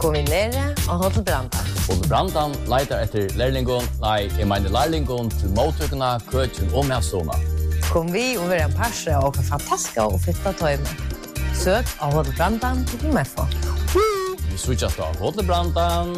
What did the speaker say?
Kombinere og Hotel Brandan. Hotel Brandan leiter etter lærlingon, nei, jeg mener lærlingon til mottøkene, køkken og matsona. Kom vi og være en parse og fantastiske og fitta tøyme. Søk av Hotel Brandan til Mefo. Vi switchas da Hotel Brandan.